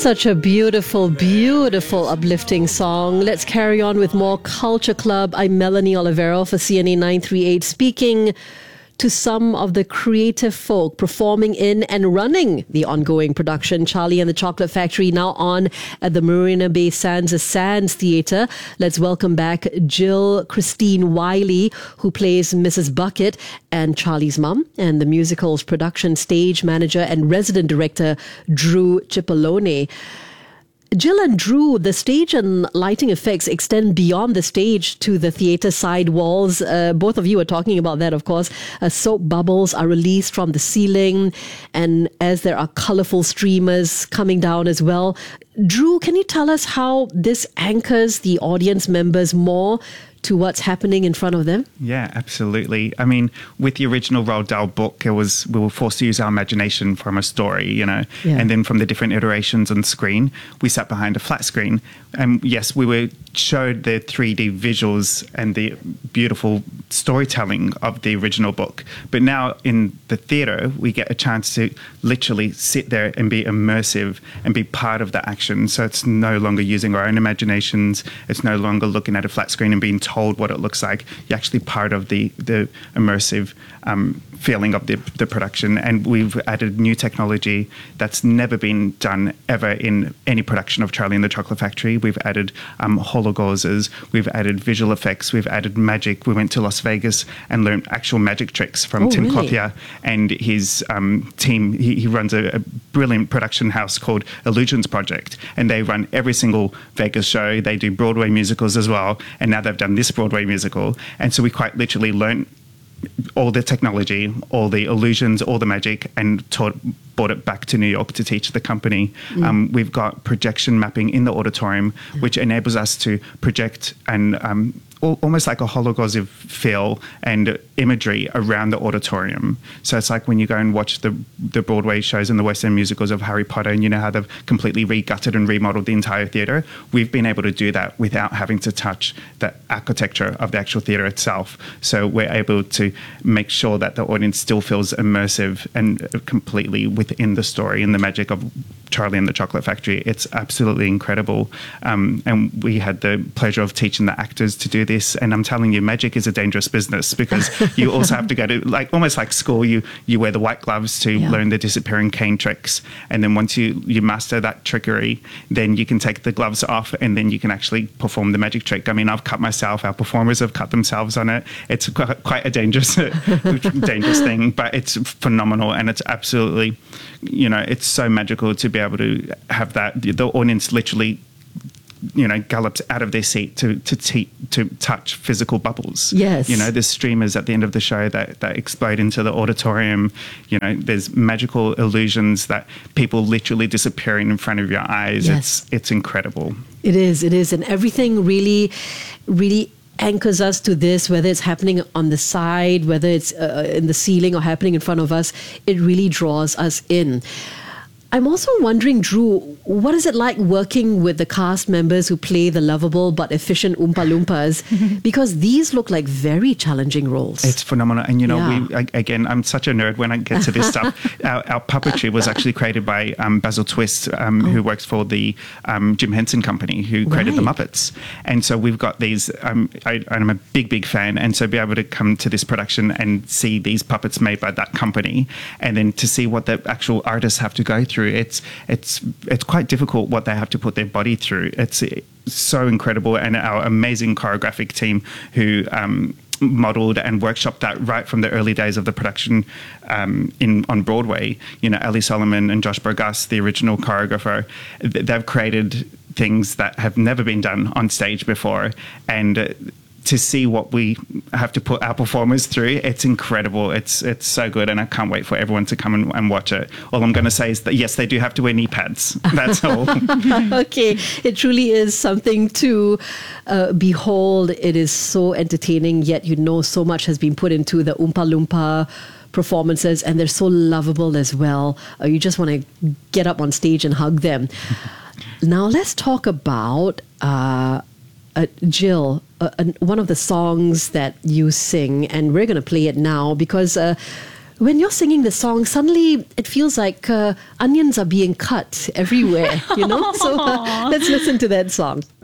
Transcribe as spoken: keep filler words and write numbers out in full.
Such a beautiful, beautiful, uplifting song. Let's carry on with more Culture Club. I'm Melanie Olivero for C N A nine three eight, speaking to some of the creative folk performing in and running the ongoing production Charlie and the Chocolate Factory, now on at the Marina Bay Sands Sands Theatre. Let's welcome back Jill Christine Wiley, who plays Missus Bucket and Charlie's mum, and the musical's production stage manager and resident director Drew Cipollone. Jill and Drew, the stage and lighting effects extend beyond the stage to the theatre side walls. Uh, both of you are talking about that, of course. Uh, soap bubbles are released from the ceiling, and as there are colourful streamers coming down as well. Drew, can you tell us how this anchors the audience members more to what's happening in front of them? Yeah, absolutely. I mean, with the original Roald Dahl book, it was we were forced to use our imagination from a story, you know, yeah. And then from the different iterations on screen, we sat behind a flat screen. And yes, we were showed the three D visuals and the beautiful storytelling of the original book. But now in the theatre, we get a chance to literally sit there and be immersive and be part of the action. So it's no longer using our own imaginations. It's no longer looking at a flat screen and being told what it looks like. You're actually part of the, the immersive um, feeling of the, the production. And we've added new technology that's never been done ever in any production of Charlie and the Chocolate Factory. We've added um, hologauzes, we've added visual effects, we've added magic. We went to Las Vegas and learned actual magic tricks from oh, Tim really? Cloutier and his um, team. He, he runs a, a brilliant production house called Illusions Project, and they run every single Vegas show. They do Broadway musicals as well, and now they've done this Broadway musical. And so we quite literally learned all the technology, all the illusions, all the magic, and taught, brought it back to New York to teach the company. Mm. Um, we've got projection mapping in the auditorium, mm. which enables us to project and um, al- almost like a hologausive feel and imagery around the auditorium. So it's like when you go and watch the the Broadway shows and the West End musicals of Harry Potter, and you know how they've completely re-gutted and remodeled the entire theatre. We've been able to do that without having to touch the architecture of the actual theatre itself. So we're able to make sure that the audience still feels immersive and completely within the story and the magic of Charlie and the Chocolate Factory. It's absolutely incredible. Um, and we had the pleasure of teaching the actors to do this. And I'm telling you, magic is a dangerous business, because you also have to go to, like, almost like school, you you wear the white gloves to yeah. learn the disappearing cane tricks. And then once you, you master that trickery, then you can take the gloves off and then you can actually perform the magic trick. I mean, I've cut myself, our performers have cut themselves on it. It's quite, quite a dangerous, dangerous thing, but it's phenomenal, and it's absolutely, you know, it's so magical to be able to have that. The audience literally, you know, gallops out of their seat to to te- to touch physical bubbles. Yes. You know, there's streamers at the end of the show that, that explode into the auditorium. You know, there's magical illusions that people literally disappearing in front of your eyes. Yes. It's it's incredible. It is, it is. And everything really, really anchors us to this, whether it's happening on the side, whether it's uh, in the ceiling or happening in front of us. It really draws us in. I'm also wondering, Drew, what is it like working with the cast members who play the lovable but efficient Oompa Loompas? Because these look like very challenging roles. It's phenomenal. And, you know, yeah. we again, I'm such a nerd when I get to this stuff. Our, our puppetry was actually created by um, Basil Twist, um, oh. who works for the um, Jim Henson Company, who created right. the Muppets. And so we've got these, um, I, I'm a big, big fan. And so be able to come to this production and see these puppets made by that company, and then to see what the actual artists have to go through. It's it's it's quite difficult what they have to put their body through. It's so incredible, and our amazing choreographic team who um, modelled and workshopped that right from the early days of the production um, in on Broadway. You know, Ali Solomon and Josh Burgas, the original choreographer, they've created things that have never been done on stage before, and uh, to see what we have to put our performers through, it's incredible. It's it's so good, and I can't wait for everyone to come and, and watch it. All I'm going to say is that, yes, they do have to wear knee pads. That's all. Okay. It truly is something to uh, behold. It is so entertaining, yet you know so much has been put into the Oompa Loompa performances, and they're so lovable as well. Uh, you just want to get up on stage and hug them. Now, let's talk about uh, uh, Jill, uh, one of the songs that you sing, and we're going to play it now because uh, when you're singing the song, suddenly it feels like uh, onions are being cut everywhere, you know? So uh, let's listen to that song.